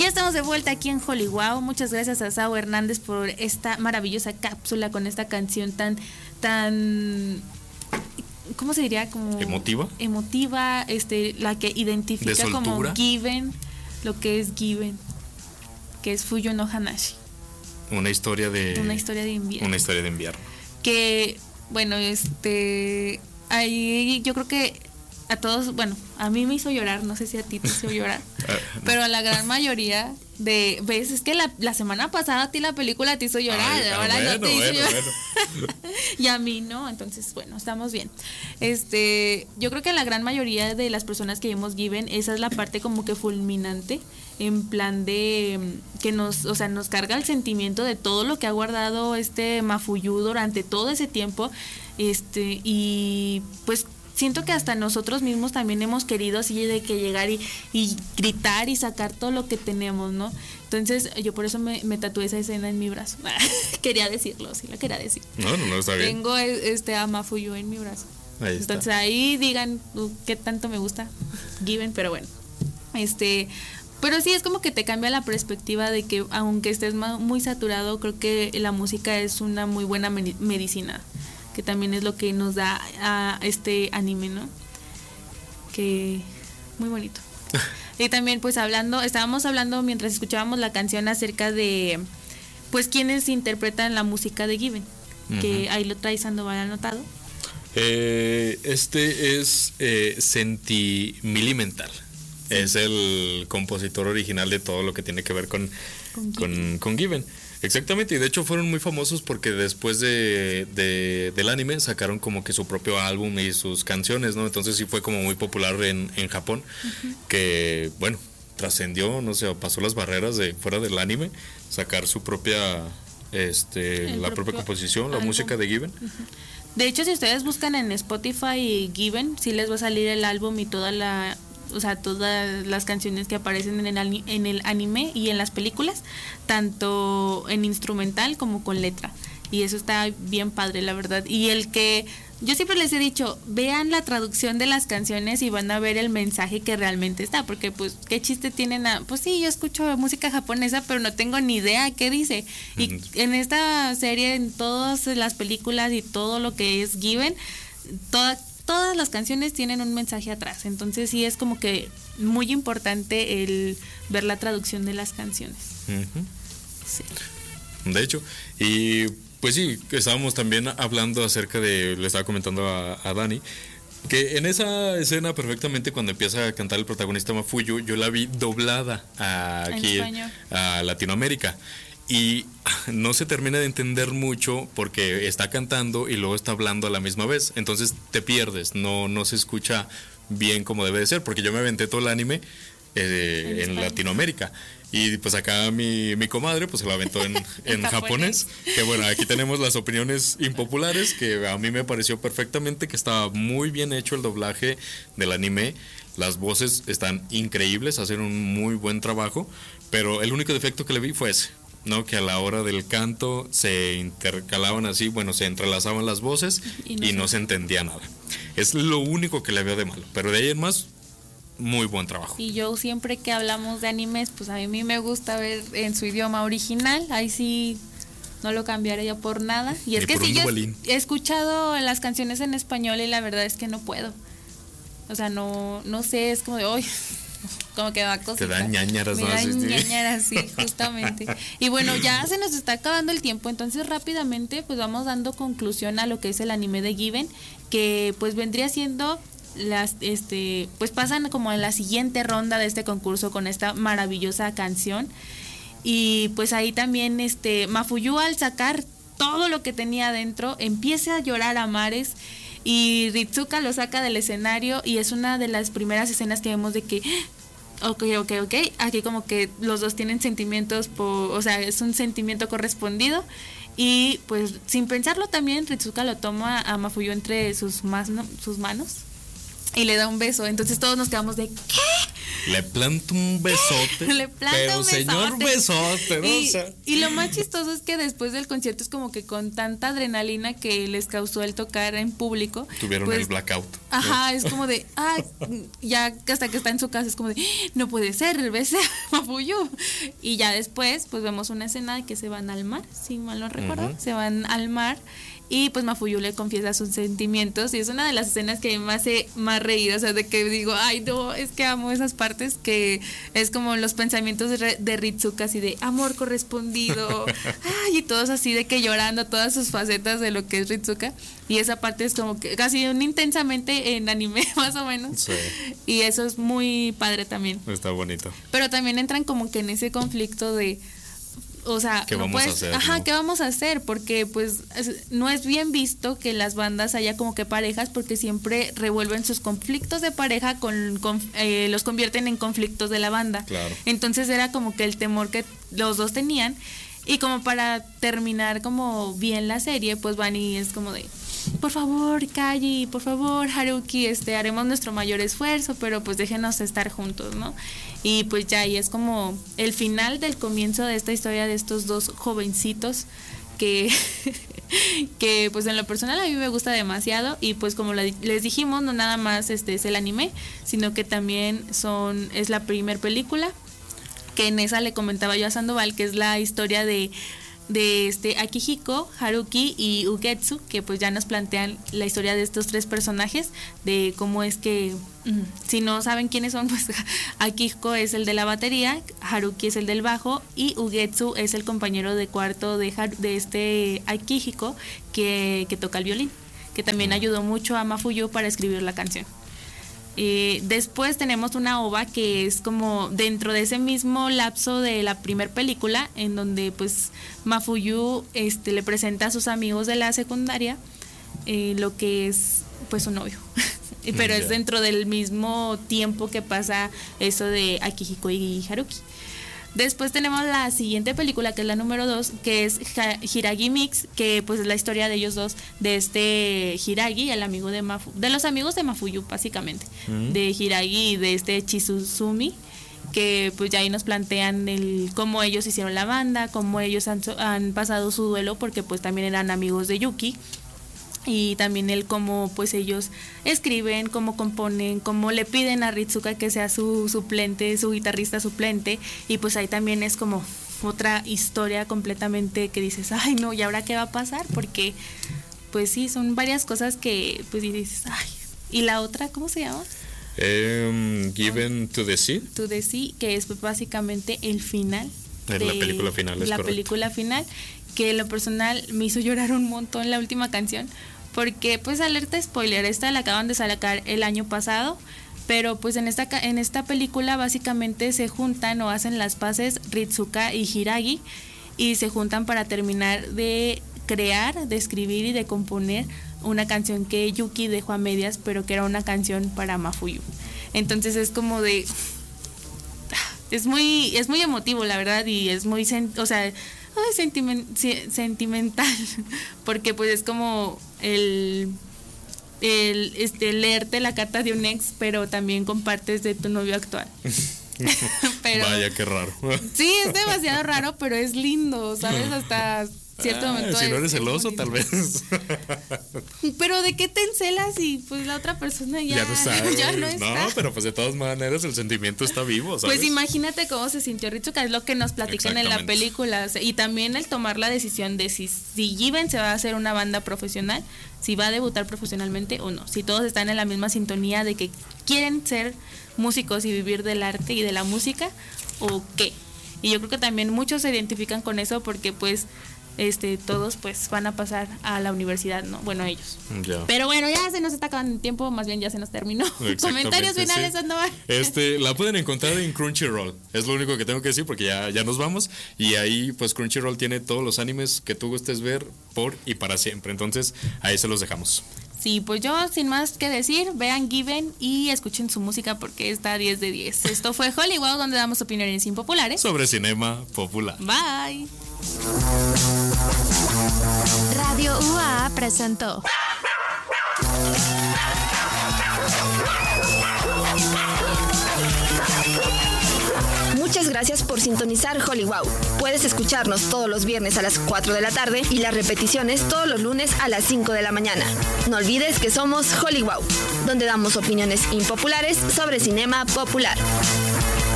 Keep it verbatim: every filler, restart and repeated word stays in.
Ya estamos de vuelta aquí en Hollywood. Muchas gracias a Sao Hernández por esta maravillosa cápsula con esta canción tan, tan, ¿cómo se diría? Como emotiva. Emotiva, este, la que identifica como Given, lo que es Given, que es Fuyo no Hanashi. Una historia de. Una historia de invierno. Una historia de invierno. Que, bueno, este, ahí yo creo que a todos, bueno, a mí me hizo llorar, no sé si a ti te hizo llorar, no. Pero a la gran mayoría de veces, es que la, la semana pasada a ti la película te hizo llorar, Ay, ahora bueno, no te hizo bueno, llorar. Bueno. Y a mí no, entonces bueno, estamos bien. Este, yo creo que a la gran mayoría de las personas que vimos Given, esa es la parte como que fulminante, en plan de que nos, o sea, nos carga el sentimiento de todo lo que ha guardado este Mafuyu durante todo ese tiempo, este, y pues siento que hasta nosotros mismos también hemos querido así de que llegar y, y gritar y sacar todo lo que tenemos, ¿no? Entonces yo por eso me, me tatué esa escena en mi brazo. Quería decirlo, sí lo quería decir. No, no, no, está bien. Tengo este a Mafuyu en mi brazo. Ahí está. Entonces ahí digan uh, qué tanto me gusta Given, pero bueno. Este, pero sí es como que te cambia la perspectiva de que aunque estés muy saturado, creo que la música es una muy buena medicina, que también es lo que nos da a este anime, ¿no? Que muy bonito. Y también pues hablando, estábamos hablando mientras escuchábamos la canción acerca de pues quienes interpretan la música de Given, uh-huh. Que ahí lo trae Sandoval anotado. Eh, este es eh, Sentimental. Sí. Es el compositor original de todo lo que tiene que ver con, con, con, Given. con Given. Exactamente, y de hecho fueron muy famosos porque después de, de del anime sacaron como que su propio álbum y sus canciones, ¿no? Entonces sí fue como muy popular en, en Japón, uh-huh. Que bueno, trascendió, no sé, pasó las barreras de fuera del anime, sacar su propia, este, El la propia composición, álbum. La música de Given. Uh-huh. De hecho, si ustedes buscan en Spotify Given, sí les va a salir el álbum y toda la... o sea, todas las canciones que aparecen en el, en el anime y en las películas, tanto en instrumental como con letra. Y eso está bien padre, la verdad. Y el que, yo siempre les he dicho, vean la traducción de las canciones y van a ver el mensaje que realmente está, porque pues, ¿qué chiste tienen? A, pues sí, yo escucho música japonesa, pero no tengo ni idea qué dice. Y en esta serie, en todas las películas y todo lo que es Given, toda todas las canciones tienen un mensaje atrás, entonces sí es como que muy importante el ver la traducción de las canciones. Uh-huh. Sí. De hecho, y pues sí, estábamos también hablando acerca de, le estaba comentando a, a Dani, que en esa escena perfectamente cuando empieza a cantar el protagonista Mafuyu, yo la vi doblada a, aquí a Latinoamérica. Y no se termina de entender mucho porque está cantando y luego está hablando a la misma vez. Entonces te pierdes, no, no se escucha bien como debe de ser. Porque yo me aventé todo el anime eh, en, en Latinoamérica. Y pues acá mi, mi comadre pues se lo aventó en, en japonés. Que bueno, aquí tenemos las opiniones impopulares. Que a mí me pareció perfectamente que estaba muy bien hecho el doblaje del anime. Las voces están increíbles, hacen un muy buen trabajo. Pero el único defecto que le vi fue ese, ¿no? Que a la hora del canto se intercalaban así, bueno, se entrelazaban las voces y no, y no se entendía nada. Es lo único que le veo de malo, pero de ahí en más, muy buen trabajo. Y yo siempre que hablamos de animes, pues a mí me gusta ver en su idioma original, ahí sí no lo cambiaría por nada. Y es Ni que sí, yo he escuchado las canciones en español y la verdad es que no puedo. O sea, no, no sé, es como de hoy. Como que va a cosita. Te dan ñañaras. Me dan ñañaras, sí, justamente. Y bueno, ya se nos está acabando el tiempo, entonces rápidamente pues vamos dando conclusión a lo que es el anime de Given, que pues vendría siendo las, este, pues pasan como en la siguiente ronda de este concurso con esta maravillosa canción. Y pues ahí también este Mafuyu, al sacar todo lo que tenía adentro, empieza a llorar a mares. Y Ritsuka lo saca del escenario y es una de las primeras escenas que vemos de que ok, ok, ok, aquí como que los dos tienen sentimientos, por, o sea, es un sentimiento correspondido. Y pues sin pensarlo también Ritsuka lo toma a Mafuyu entre sus, mas, sus manos y le da un beso. Entonces todos nos quedamos de ¿qué? le planto un besote. Le planto pero un besote. señor besote, ¿no? Y, O sea. y lo más chistoso es que después del concierto es como que con tanta adrenalina que les causó el tocar en público. Tuvieron pues, el blackout. Ajá, ¿no? es como de, ah, ya hasta que está en su casa es como de, no puede ser, ves a Mafuyu. Y ya después, pues vemos una escena de que se van al mar, si mal no recuerdo, uh-huh. se van al mar. Y pues Mafuyu le confiesa sus sentimientos y es una de las escenas que me hace más reír, o sea, de que digo, ay no, es que amo esas partes que es como los pensamientos de, de Ritsuka, así de amor correspondido, ay, y todos así de que llorando todas sus facetas de lo que es Ritsuka, y esa parte es como que casi un intensamente en anime más o menos, sí. Y eso es muy padre también. Está bonito. Pero también entran como que en ese conflicto de... O sea, ¿qué no vamos puedes, a hacer? Ajá, ¿no? ¿qué vamos a hacer? Porque pues es, no es bien visto que las bandas haya como que parejas porque siempre revuelven sus conflictos de pareja con, con eh, los convierten en conflictos de la banda. Claro. Entonces era como que el temor que los dos tenían y como para terminar como bien la serie, pues van y es como de por favor, Kaji, por favor, Haruki, este, haremos nuestro mayor esfuerzo, pero pues déjenos estar juntos, ¿no? Y pues ya, y es como el final del comienzo de esta historia de estos dos jovencitos que, que pues en lo personal a mí me gusta demasiado y pues como la, les dijimos, no nada más este es el anime, sino que también son es la primer película, que en esa le comentaba yo a Sandoval, que es la historia de de este Akihiko, Haruki y Ugetsu, que pues ya nos plantean la historia de estos tres personajes, de cómo es que, si no saben quiénes son, pues Akihiko es el de la batería, Haruki es el del bajo y Ugetsu es el compañero de cuarto de, Har- de este Akihiko que, que toca el violín, que también ayudó mucho a Mafuyu para escribir la canción. Eh, después tenemos una ova que es como dentro de ese mismo lapso de la primer película, en donde pues Mafuyu este, le presenta a sus amigos de la secundaria eh, lo que es pues su novio. Pero yeah. es dentro del mismo tiempo que pasa eso de Akihiko y Haruki. Después tenemos la siguiente película, que es la número dos, que es Hiragi Mix, que pues es la historia de ellos dos, de este Hiragi, el amigo de Mafu, de los amigos de Mafuyu básicamente, mm. de Hiragi y de este Chizuzumi, que pues ya ahí nos plantean el cómo ellos hicieron la banda, cómo ellos han, han pasado su duelo, porque pues también eran amigos de Yuki. Y también el cómo pues ellos escriben, cómo componen, cómo le piden a Ritsuka que sea su suplente, su guitarrista suplente, y pues ahí también es como otra historia completamente que dices, ay no, ¿y ahora qué va a pasar? Porque pues sí, son varias cosas que pues dices, ay, y la otra, ¿cómo se llama? Um, Given to the Sea. To the Sea, que es básicamente el final. De la película final, es La correcto. película final, que en lo personal me hizo llorar un montón la última canción. Porque pues alerta spoiler, esta la acaban de sacar el año pasado, pero pues en esta en esta película básicamente se juntan o hacen las paces Ritsuka y Hiragi y se juntan para terminar de crear, de escribir y de componer una canción que Yuki dejó a medias, pero que era una canción para Mafuyu. Entonces es como de es muy es muy emotivo, la verdad, y es muy o sea, Ay, sentiment, sentimental, porque pues es como el, el este, leerte la carta de un ex, pero también compartes de tu novio actual. Pero, vaya, qué raro. Sí, es demasiado raro, pero es lindo, ¿sabes? Hasta cierto ah, momento. Si no eres es, celoso, es tal vez. Pero ¿de qué te encelas y pues la otra persona ya, ya no está? Ya no, está. No, pero pues de todas maneras el sentimiento está vivo, ¿sabes? Pues imagínate cómo se sintió Ritsuka, es lo que nos platican en la película, o sea, y también el tomar la decisión de si, si Given se va a hacer una banda profesional, si va a debutar profesionalmente o no, si todos están en la misma sintonía de que quieren ser músicos y vivir del arte y de la música o qué. Y yo creo que también muchos se identifican con eso porque pues este todos pues van a pasar a la universidad, ¿no? Bueno, ellos. Ya. Pero bueno, ya se nos está acabando el tiempo, más bien ya se nos terminó. Comentarios finales, sí. Sandoval. Este, la pueden encontrar en Crunchyroll. Es lo único que tengo que decir porque ya, ya nos vamos. Y ahí pues Crunchyroll tiene todos los animes que tú gustes ver por y para siempre. Entonces, ahí se los dejamos. Sí, pues yo sin más que decir, vean Given y escuchen su música porque está diez de diez. Esto fue Hollywood, donde damos opiniones impopulares sobre cinema popular. Bye. Radio U A presentó Muchas gracias por sintonizar Hollywood. Puedes escucharnos todos los viernes a las cuatro de la tarde y las repeticiones todos los lunes a las cinco de la mañana. No olvides que somos Hollywood, donde damos opiniones impopulares sobre cinema popular.